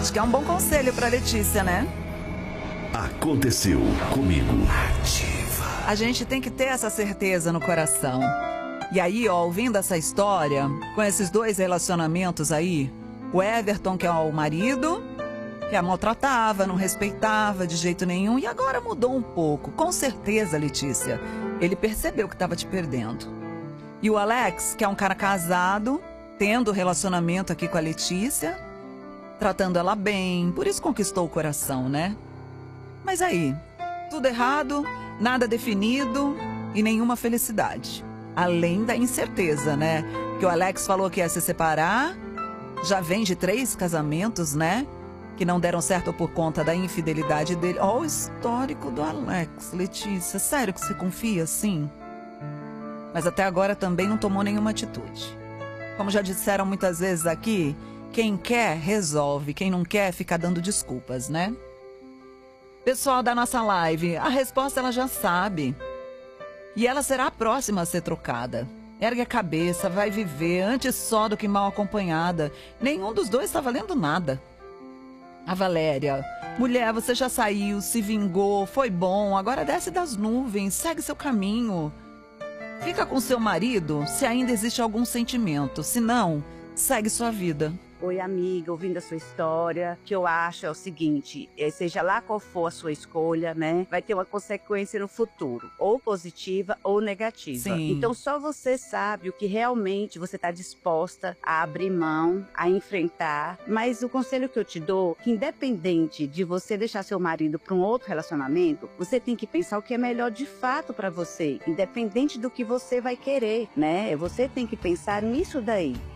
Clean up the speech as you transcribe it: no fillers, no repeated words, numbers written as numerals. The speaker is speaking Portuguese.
Acho que é um bom conselho pra Letícia, né? Aconteceu comigo. A gente tem que ter essa certeza no coração. E aí, ó, ouvindo essa história, com esses dois relacionamentos aí, o Everton, que é o marido, que a maltratava, não respeitava de jeito nenhum, e agora mudou um pouco. Com certeza, Letícia, ele percebeu que estava te perdendo. E o Alex, que é um cara casado, tendo relacionamento aqui com a Letícia, tratando ela bem, por isso conquistou o coração, né? Mas aí, tudo errado, nada definido e nenhuma felicidade. Além da incerteza, né? Que o Alex falou que ia se separar, já vem de 3 casamentos, né? Que não deram certo por conta da infidelidade dele. Olha o histórico do Alex, Letícia. Sério que você confia assim? Mas até agora também não tomou nenhuma atitude. Como já disseram muitas vezes aqui, quem quer, resolve. Quem não quer, fica dando desculpas, né? Pessoal da nossa live, a resposta ela já sabe. E ela será a próxima a ser trocada. Ergue a cabeça, vai viver, antes só do que mal acompanhada. Nenhum dos dois está valendo nada. A Valéria, mulher, você já saiu, se vingou, foi bom, agora desce das nuvens, segue seu caminho. Fica com seu marido se ainda existe algum sentimento, se não, segue sua vida. Oi, amiga, ouvindo a sua história, o que eu acho é o seguinte, seja lá qual for a sua escolha, né, vai ter uma consequência no futuro, ou positiva ou negativa. Sim. Então só você sabe o que realmente você está disposta a abrir mão, a enfrentar, mas o conselho que eu te dou, que independente de você deixar seu marido para um outro relacionamento, você tem que pensar o que é melhor de fato para você, independente do que você vai querer, né, você tem que pensar nisso daí.